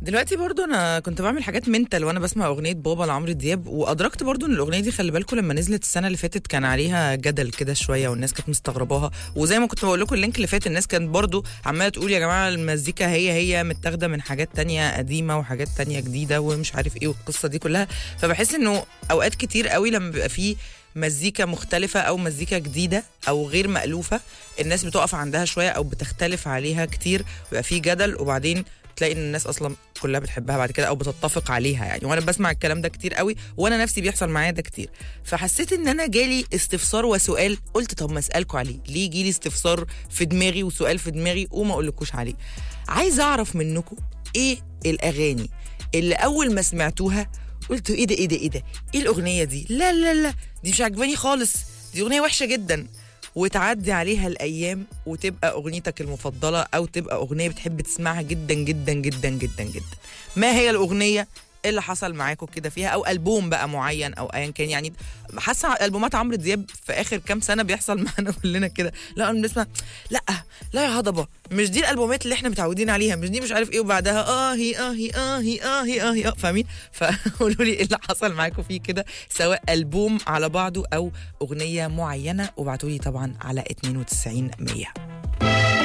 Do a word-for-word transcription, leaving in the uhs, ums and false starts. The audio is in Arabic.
دلوقتي برضو انا كنت بعمل حاجات منتل وانا بسمع اغنيه بابا لعمرو دياب، وادركت برضو ان الاغنيه دي خلي بالكم لما نزلت السنه اللي فاتت كان عليها جدل كده شويه والناس كانت مستغرباها، وزي ما كنت بقول لكم اللينك اللي فات الناس كانت برضو عماله تقول يا جماعه المزيكا هي هي متاخده من حاجات تانية قديمه وحاجات تانية جديده ومش عارف ايه والقصه دي كلها. فبحس انه اوقات كتير قوي لما بيبقى فيه مزيكا مختلفة أو مزيكا جديدة أو غير مألوفة الناس بتقف عندها شوية أو بتختلف عليها كتير، بيبقى فيه جدل وبعدين تلاقي ان الناس اصلا كلها بتحبها بعد كده او بتتفق عليها يعني. وانا بسمع الكلام ده كتير قوي وانا نفسي بيحصل معايا ده كتير، فحسيت ان انا جالي استفسار وسؤال، قلت طب ما اسالكم عليه. ليه يجي لي استفسار في دماغي وسؤال في دماغي وما اقولكوش عليه؟ عايزه اعرف منكم ايه الاغاني اللي اول ما سمعتوها قلتوا ايه ده ايه ده ايه ده ايه الاغنيه دي، لا لا لا دي مش عجباني خالص، دي اغنيه وحشه جدا، وتعدي عليها الأيام وتبقى أغنيتك المفضلة أو تبقى أغنية بتحب تسمعها جدا جدا جدا جدا جدا. ما هي الأغنية اللي حصل معاكم كده فيها، أو ألبوم بقى معين أو أيا كان؟ يعني حاسة ألبومات عمرو دياب في آخر كام سنة بيحصل معانا كلنا كده، لا أنا بنسمع لا لا يا هضبة مش دي الألبومات اللي احنا متعودين عليها، مش دي مش عارف إيه، وبعدها آهي آهي آهي آهي آهي آه فاهمين؟ فقولوا لي إيه اللي حصل معاكم فيه كده، سواء ألبوم على بعضه أو أغنية معينة، وابعتوا لي طبعا على اتنين وتسعين مية.